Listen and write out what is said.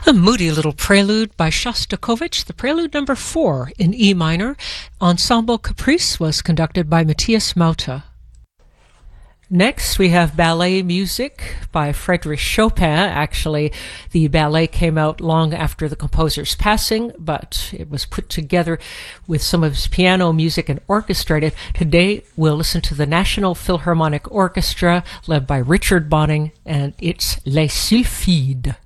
A moody little prelude by Shostakovich, the prelude number 4 in E minor. Ensemble Caprice was conducted by Matthias Mauta. Next, we have ballet music by Frédéric Chopin. Actually, the ballet came out long after the composer's passing, but it was put together with some of his piano music and orchestrated. Today, we'll listen to the National Philharmonic Orchestra, led by Richard Bonning, and it's Les Sylphides.